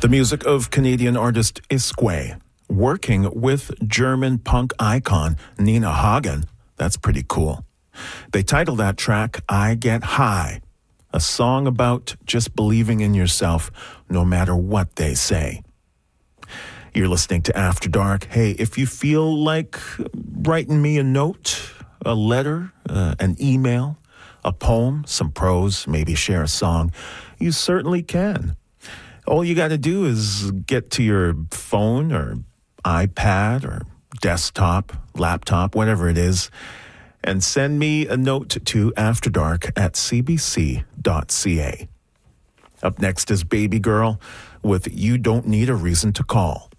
The music of Canadian artist Iskway, working with German punk icon Nina Hagen. That's pretty cool. They titled that track, I Get High, a song about just believing in yourself no matter what they say. You're listening to After Dark. Hey, if you feel like writing me a note, a letter, an email, a poem, some prose, maybe share a song, you certainly can. All you got to do is get to your phone or iPad or desktop, laptop, whatever it is, and send me a note to afterdark@cbc.ca. Up next is Baby Girl with You Don't Need a Reason to Call.